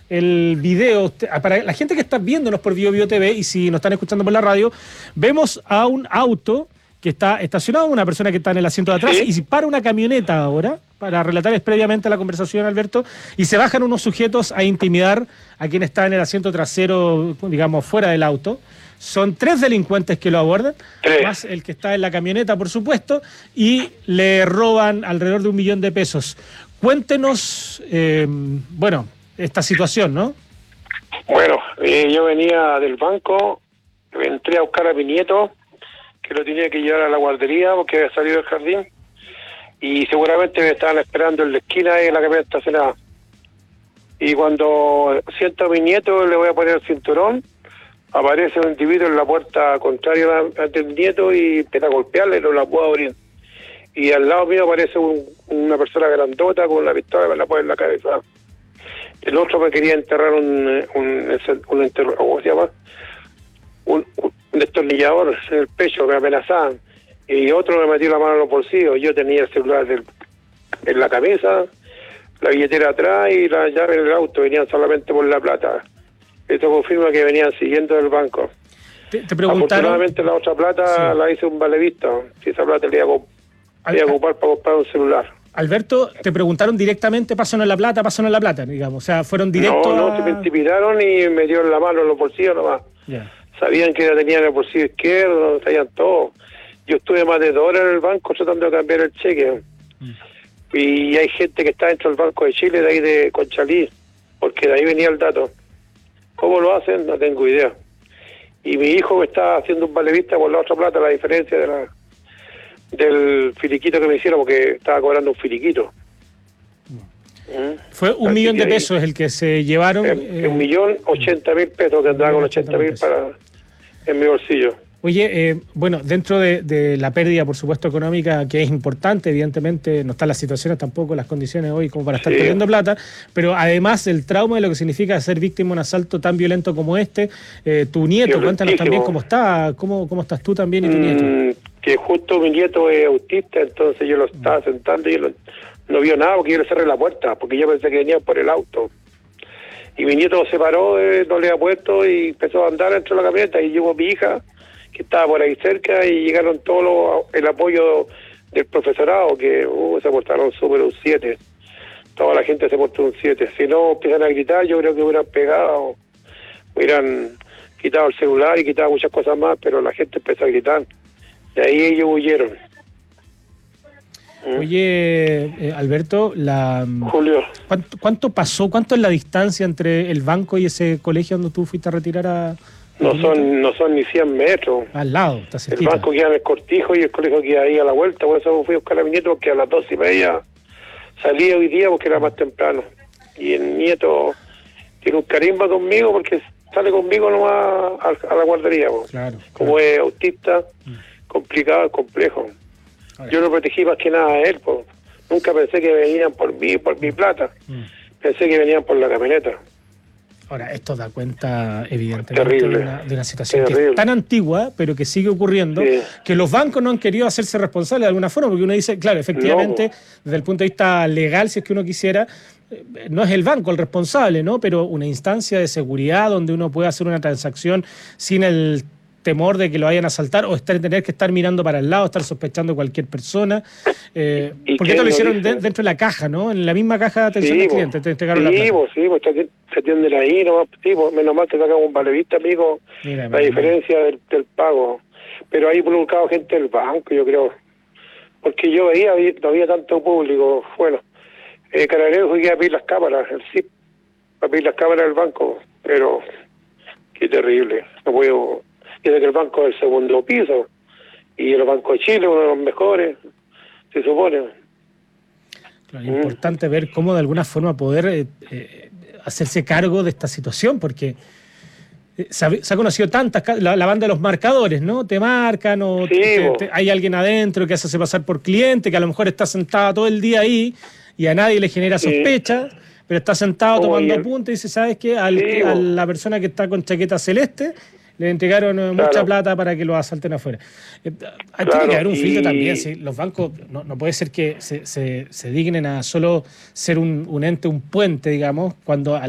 el video, para la gente que está viéndonos por Bio Bio TV y si nos están escuchando por la radio, vemos a un auto que está estacionado, una persona que está en el asiento de atrás, Sí. y si para una camioneta ahora, para relatarles previamente la conversación, Alberto, y se bajan unos sujetos a intimidar a quien está en el asiento trasero, digamos, fuera del auto. Son 3 delincuentes que lo abordan, 3. más el que está en la camioneta, por supuesto, y le roban alrededor de $1 millón. Cuéntenos, bueno, esta situación, ¿no? Bueno, yo venía del banco, entré a buscar a mi nieto, que lo tenía que llevar a la guardería porque había salido del jardín, y seguramente me estaban esperando en la esquina de la camioneta estacionada. Y cuando siento a mi nieto, le voy a poner el cinturón, aparece un individuo en la puerta contraria del nieto y empieza a golpearle, no la puedo abrir. Y al lado mío aparece una persona grandota con una pistola y me la pone en la cabeza. El otro me quería enterrar ¿cómo se llama? Un destornillador en el pecho, me amenazaban. Y otro me metió la mano en los bolsillos. Yo tenía el celular en la cabeza, la billetera atrás y la llave en el auto. Venían solamente por la plata. Esto confirma que venían siguiendo el banco. Te preguntaron... Afortunadamente la otra plata la hice un valevista. Si esa plata le iba a ocupar para comprar un celular. Alberto, te preguntaron directamente, pásanos la plata, digamos. O sea, fueron directos me intimidaron y me dieron la mano en los bolsillos nomás. Yeah. Sabían que la tenían en el bolsillo izquierdo, sabían todo. Yo estuve más de 2 horas en el banco tratando de cambiar el cheque. Y hay gente que está dentro del Banco de Chile, de ahí de Conchalí, porque de ahí venía el dato. ¿Cómo lo hacen? No tengo idea. Y mi hijo me está haciendo un valevista por la otra plata, la diferencia del filiquito que me hicieron, porque estaba cobrando un filiquito. Fue $1 millón el que se llevaron. $1.080.000 que andaba con 80.000 en mi bolsillo. Oye, bueno, dentro de la pérdida, por supuesto, económica, que es importante, evidentemente, no están las situaciones tampoco, las condiciones hoy como para estar perdiendo plata, pero además el trauma de lo que significa ser víctima de un asalto tan violento como este, tu nieto, cuéntanos también cómo está, cómo estás tú también y tu nieto. Que justo mi nieto es autista, entonces yo lo estaba sentando y él no vio nada porque yo le cerré la puerta, porque yo pensé que venía por el auto. Y mi nieto se paró, no le había puesto y empezó a andar dentro de la camioneta y llegó mi hija, que estaba por ahí cerca, y llegaron todos el apoyo del profesorado, que se portaron súper un 7. Toda la gente se portó un 7. Si no empiezan a gritar, yo creo que hubieran pegado, hubieran quitado el celular y quitado muchas cosas más, pero la gente empezó a gritar. De ahí ellos huyeron. Oye, Alberto, Julio, ¿cuánto pasó? ¿Cuánto es la distancia entre el banco y ese colegio donde tú fuiste a retirar a...? no son ni 100 metros. Al lado, está cerquita. El banco queda en el Cortijo y el colegio queda ahí a la vuelta. Por eso fui a buscar a mi nieto, porque a las 2:30 salí hoy día porque era más temprano. Y el nieto tiene un carisma conmigo porque sale conmigo nomás a la guardería. Claro, como es autista, complicado, complejo. Yo lo protegí más que nada a él. Nunca pensé que venían por mí, por mi plata. Pensé que venían por la camioneta. Ahora, esto da cuenta, evidentemente, de una situación que es tan antigua, pero que sigue ocurriendo, que los bancos no han querido hacerse responsables de alguna forma, porque uno dice, claro, efectivamente, desde el punto de vista legal, si es que uno quisiera, no es el banco el responsable, ¿no? Pero una instancia de seguridad donde uno puede hacer una transacción sin el temor de que lo vayan a asaltar o tener que estar mirando para el lado, estar sospechando de cualquier persona. Porque esto lo hicieron dentro de la caja, ¿no? En la misma caja de atención al cliente, te entregaron la plata. Se atienden ahí, menos mal que sacamos un valevista, amigo, la diferencia del pago. Pero ahí involucrado gente del banco, yo creo. Porque yo veía, no había tanto público. Bueno, Carabineros fue a pedir las cámaras, el CIP, para pedir las cámaras del banco. Pero, qué terrible. No puedo... Tiene que el banco es el segundo piso y el Banco de Chile, uno de los mejores, se supone. Claro, es importante ver cómo de alguna forma poder hacerse cargo de esta situación, porque se ha conocido tantas, la banda de los marcadores, ¿no? Te marcan o hay alguien adentro que hace pasar por cliente, que a lo mejor está sentado todo el día ahí y a nadie le genera sospecha, pero está sentado tomando apuntes y dice, ¿sabes qué? A la persona que está con chaqueta celeste le entregaron mucha plata para que lo asalten afuera. Tiene que haber un filtro también. ¿Sí? Los bancos no puede ser que se dignen a solo ser un ente, un puente, digamos, cuando